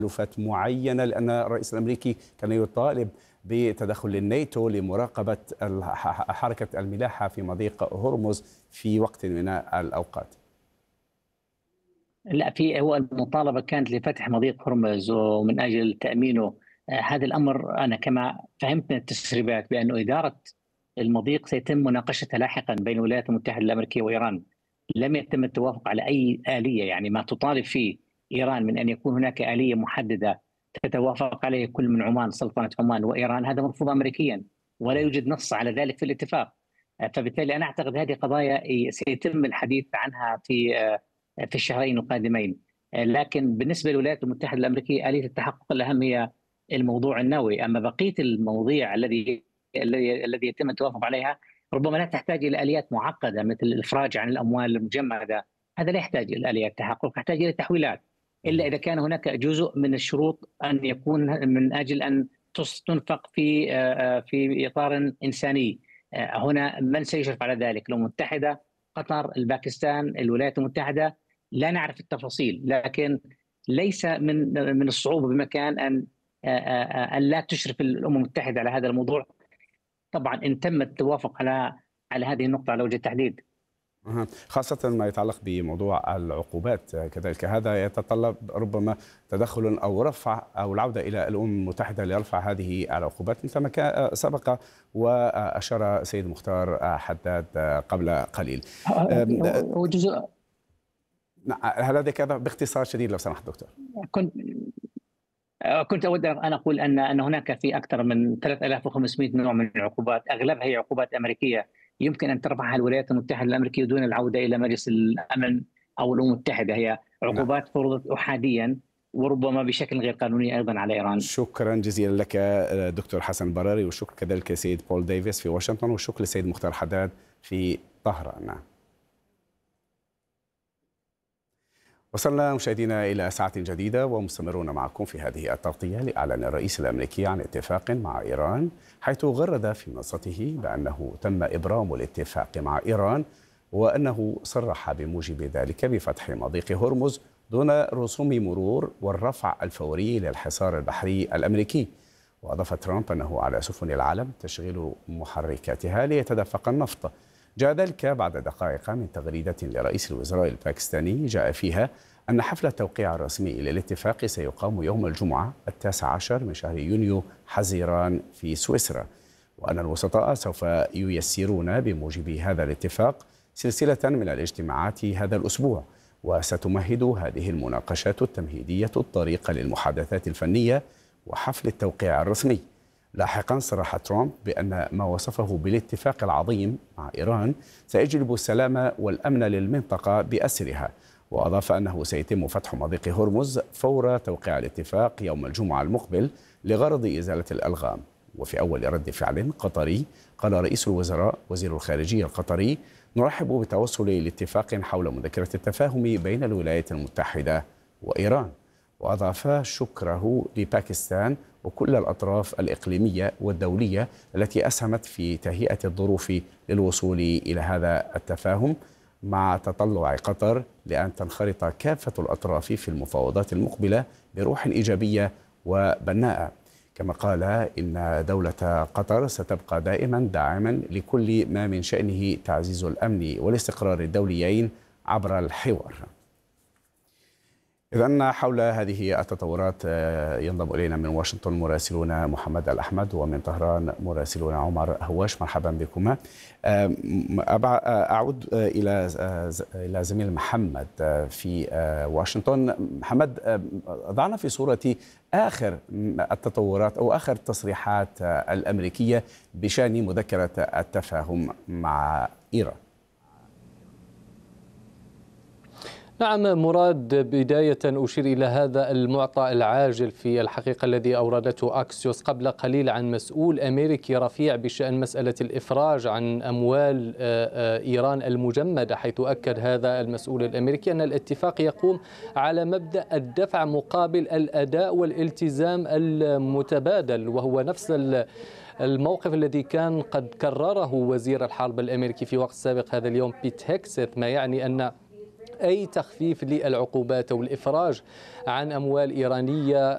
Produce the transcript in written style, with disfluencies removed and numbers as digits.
تحالفات معينة، لأن الرئيس الأمريكي كان يطالب بتدخل الناتو لمراقبة حركة الملاحة في مضيق هرمز في وقت من الأوقات. لا، هو المطالبة كانت لفتح مضيق هرمز ومن أجل تأمينه. هذا الأمر أنا كما فهمت من التسريبات بأن إدارة المضيق سيتم مناقشتها لاحقا بين الولايات المتحدة الأمريكية وإيران. لم يتم التوافق على أي آلية، يعني ما تطالب فيه إيران من أن يكون هناك آلية محددة تتوافق عليه كل من عمان، سلطنة عمان وإيران، هذا مرفوض أمريكيا ولا يوجد نص على ذلك في الاتفاق. فبالتالي أنا أعتقد هذه قضايا سيتم الحديث عنها في الشهرين القادمين. لكن بالنسبة للولايات المتحدة الأمريكية آلية التحقق الأهم هي الموضوع النووي. أما بقية المواضيع الذي يتم التوافق عليها ربما لا تحتاج إلى آليات معقدة مثل الإفراج عن الأموال المجمدة، هذا لا يحتاج إلى آليات تحقق، يحتاج إلى تحويلات، إلا إذا كان هناك جزء من الشروط أن يكون من أجل أن تنفق في إطار إنساني. هنا من سيشرف على ذلك؟ الأمم المتحدة، قطر، الباكستان، الولايات المتحدة، لا نعرف التفاصيل. لكن ليس من الصعوبة بمكان أن لا تشرف الأمم المتحدة على هذا الموضوع، طبعا إن تم التوافق على هذه النقطة على وجه التحديد. خاصة ما يتعلق بموضوع العقوبات، كذلك هذا يتطلب ربما تدخل أو رفع أو العودة إلى الأمم المتحدة لرفع هذه العقوبات مثل ما سبق وأشار سيد مختار حداد قبل قليل. وجزء هل لديك باختصار شديد لو سمحت دكتور؟ كنت أود أن أقول أن هناك في أكثر من 3500 نوع من العقوبات، أغلبها هي عقوبات أمريكية يمكن أن ترفعها الولايات المتحدة الأمريكية دون العودة إلى مجلس الأمن أو الأمم المتحدة. هي عقوبات فرضت أحاديا وربما بشكل غير قانوني أيضا على إيران. شكرا جزيلا لك دكتور حسن البراري، والشكر كذلك سيد بول ديفيس في واشنطن، والشكر لسيد مختار حداد في طهران. وصلنا مشاهدينا إلى ساعة جديدة ومستمرون معكم في هذه التغطية لإعلان الرئيس الأمريكي عن اتفاق مع إيران، حيث غرد في منصته بأنه تم إبرام الاتفاق مع إيران، وأنه صرح بموجب ذلك بفتح مضيق هرمز دون رسوم مرور والرفع الفوري للحصار البحري الأمريكي. وأضاف ترامب أنه على سفن العالم تشغيل محركاتها ليتدفق النفط. جاء ذلك بعد دقائق من تغريدة لرئيس الوزراء الباكستاني جاء فيها أن حفل التوقيع الرسمي للاتفاق سيقام يوم الجمعة 19 من شهر يونيو حزيران في سويسرا، وأن الوسطاء سوف ييسرون بموجب هذا الاتفاق سلسلة من الاجتماعات هذا الأسبوع، وستمهد هذه المناقشات التمهيدية الطريق للمحادثات الفنية وحفل التوقيع الرسمي. لاحقا صرح ترامب بأن ما وصفه بالاتفاق العظيم مع إيران سيجلب السلام والأمن للمنطقة بأسرها، وأضاف أنه سيتم فتح مضيق هرمز فور توقيع الاتفاق يوم الجمعة المقبل لغرض إزالة الألغام. وفي أول رد فعل قطري قال رئيس الوزراء وزير الخارجية القطري: نرحب بالتوصل لاتفاق حول مذكرة التفاهم بين الولايات المتحدة وإيران. وأضاف شكره لباكستان وكل الأطراف الإقليمية والدولية التي أسهمت في تهيئة الظروف للوصول إلى هذا التفاهم، مع تطلع قطر لأن تنخرط كافة الأطراف في المفاوضات المقبلة بروح إيجابية وبناءة. كما قال إن دولة قطر ستبقى دائما داعما لكل ما من شأنه تعزيز الأمن والاستقرار الدوليين عبر الحوار. إذن حول هذه التطورات ينضم إلينا من واشنطن مراسلون محمد الأحمد، ومن طهران مراسلون عمر هواش. مرحبا بكما. أعود إلى زميل محمد في واشنطن. محمد، ضعنا في صورة آخر التطورات أو آخر التصريحات الأمريكية بشأن مذكرة التفاهم مع إيران. نعم مراد، بداية أشير إلى هذا المعطى العاجل في الحقيقة الذي أوردته أكسيوس قبل قليل عن مسؤول أمريكي رفيع بشأن مسألة الإفراج عن أموال إيران المجمدة، حيث أكد هذا المسؤول الأمريكي أن الاتفاق يقوم على مبدأ الدفع مقابل الأداء والالتزام المتبادل، وهو نفس الموقف الذي كان قد كرره وزير الحرب الأمريكي في وقت سابق هذا اليوم بيت هيكسيت، ما يعني أن أي تخفيف للعقوبات أو الإفراج عن أموال إيرانية